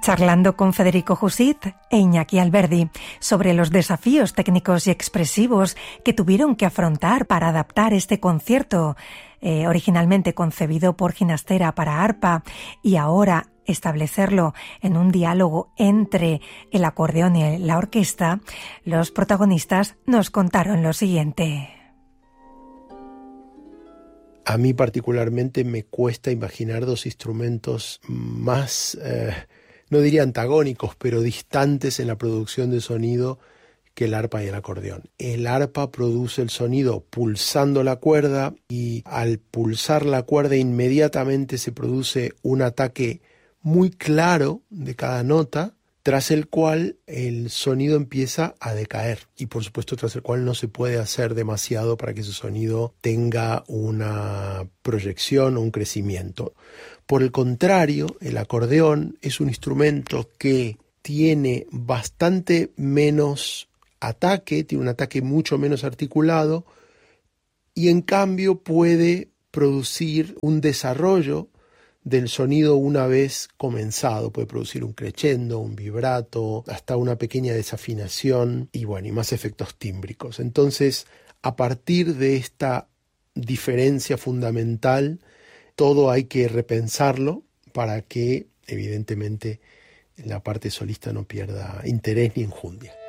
Charlando con Federico Jusit e Iñaki Alberdi sobre los desafíos técnicos y expresivos que tuvieron que afrontar para adaptar este concierto, originalmente concebido por Ginastera para arpa, y ahora establecerlo en un diálogo entre el acordeón y la orquesta, los protagonistas nos contaron lo siguiente. A mí particularmente me cuesta imaginar dos instrumentos más, no diría antagónicos, pero distantes en la producción de sonido que el arpa y el acordeón. El arpa produce el sonido pulsando la cuerda y al pulsar la cuerda inmediatamente se produce un ataque muy claro de cada nota, tras el cual el sonido empieza a decaer y por supuesto tras el cual no se puede hacer demasiado para que ese sonido tenga una proyección o un crecimiento. Por el contrario, el acordeón es un instrumento que tiene bastante menos ataque, tiene un ataque mucho menos articulado y en cambio puede producir un desarrollo del sonido una vez comenzado. Puede producir un crescendo, un vibrato, hasta una pequeña desafinación y más efectos tímbricos. Entonces, a partir de esta diferencia fundamental, todo hay que repensarlo para que, evidentemente, la parte solista no pierda interés ni enjundia.